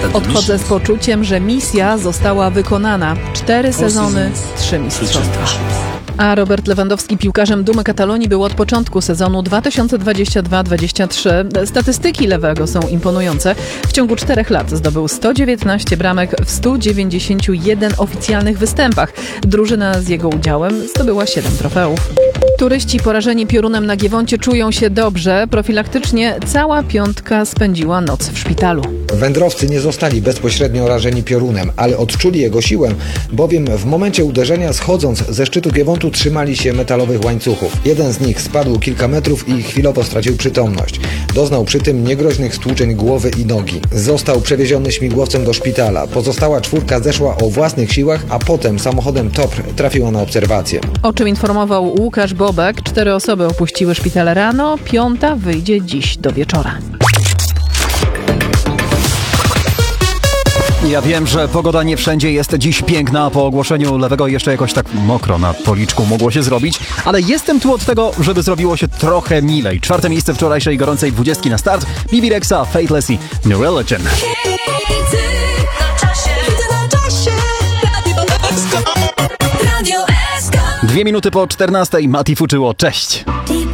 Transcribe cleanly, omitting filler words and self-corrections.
Odchodzę z poczuciem, że misja została wykonana. 4 sezony, 3 mistrzostwa. A Robert Lewandowski piłkarzem Dumy Katalonii był od początku sezonu 2022-23. Statystyki Lewego są imponujące. W ciągu 4 lat zdobył 119 bramek w 191 oficjalnych występach. Drużyna z jego udziałem zdobyła 7 trofeów. Turyści porażeni piorunem na Giewoncie czują się dobrze. Profilaktycznie cała piątka spędziła noc w szpitalu. Wędrowcy nie zostali bezpośrednio rażeni piorunem, ale odczuli jego siłę, bowiem w momencie uderzenia schodząc ze szczytu Giewontu trzymali się metalowych łańcuchów. Jeden z nich spadł kilka metrów i chwilowo stracił przytomność. Doznał przy tym niegroźnych stłuczeń głowy i nogi. Został przewieziony śmigłowcem do szpitala. Pozostała 4 zeszła o własnych siłach, a potem samochodem TOPR trafiła na obserwację. O czym informował Łukasz Bobek, 4 osoby opuściły szpital rano, 5 wyjdzie dziś do wieczora. Ja wiem, że pogoda nie wszędzie jest dziś piękna. Po ogłoszeniu Lewego jeszcze jakoś tak mokro na policzku mogło się zrobić, ale jestem tu od tego, żeby zrobiło się trochę milej. 4. miejsce wczorajszej gorącej 20 na start. Bibi Rexa, Faithless i New Religion. 2 minuty po 14. Mati Fuczyło, cześć!